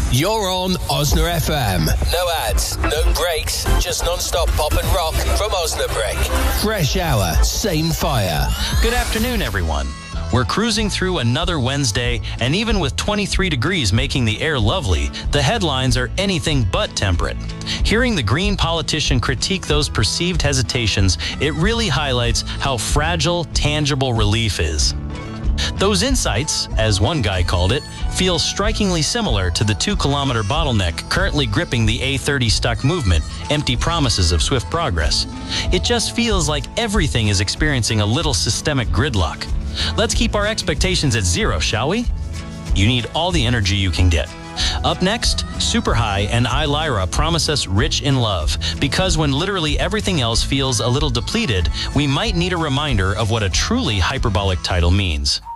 You're on Osna FM. No ads, no breaks, just non-stop pop and rock from Osnabrück. Fresh hour, same fire. Good afternoon, everyone. We're cruising through another Wednesday, and even with 23 degrees making the air lovely, the headlines are anything but temperate. Hearing the Green politician critique those perceived hesitations, it really highlights how fragile, tangible relief is. Those insights, as one guy called it, feel strikingly similar to the 2-kilometer bottleneck currently gripping the A30 stuck movement, empty promises of swift progress. It just feels like everything is experiencing a little systemic gridlock. Let's keep our expectations at zero, shall we? You need all the energy you can get. Up next, Superhigh and Lyra promise us rich in love, because when literally everything else feels a little depleted, we might need a reminder of what a truly hyperbolic title means.